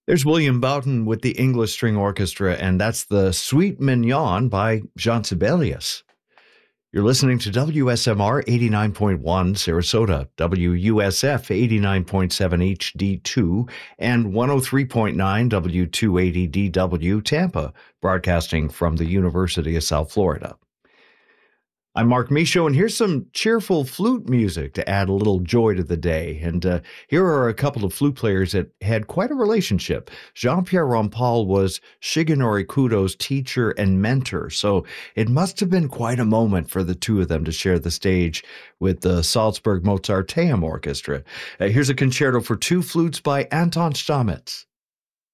There's William Boughton with the English String Orchestra, and that's the Suite Mignon by Jean Sibelius. You're listening to WSMR 89.1 Sarasota, WUSF 89.7 HD2, and 103.9 W280DW Tampa, broadcasting from the University of South Florida. I'm Mark Michaud, and here's some cheerful flute music to add a little joy to the day. And here are a couple of flute players that had quite a relationship. Jean-Pierre Rampal was Shigenori Kudo's teacher and mentor, so it must have been quite a moment for the two of them to share the stage with the Salzburg Mozarteum Orchestra. Here's a concerto for two flutes by Anton Stamitz.